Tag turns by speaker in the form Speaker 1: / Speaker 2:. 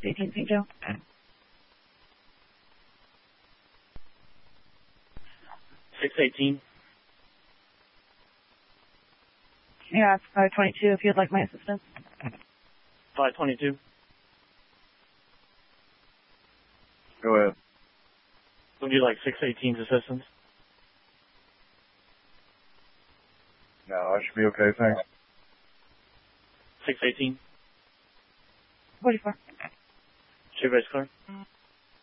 Speaker 1: 618 St. Joe. Yeah, it's 522 if you'd like my assistance.
Speaker 2: 522.
Speaker 3: Go ahead.
Speaker 2: Would you like 618's assistance?
Speaker 3: No, I should be okay, thanks.
Speaker 2: 618.
Speaker 1: 44.
Speaker 2: Your race car.